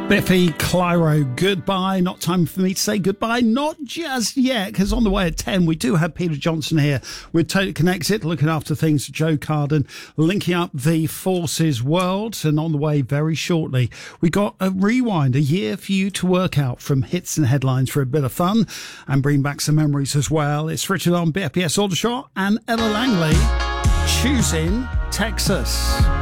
Biffy Clyro, goodbye. Not time for me to say goodbye, not just yet, because on the way at 10 we do have Peter Johnson here with Totally Connected, looking after things for Joe Carden, linking up the forces world. And on the way very shortly we got a rewind, a year for you to work out from hits and headlines for a bit of fun and bring back some memories as well. It's Richard on BFBS Aldershot and Ella Langley, Choosing Texas.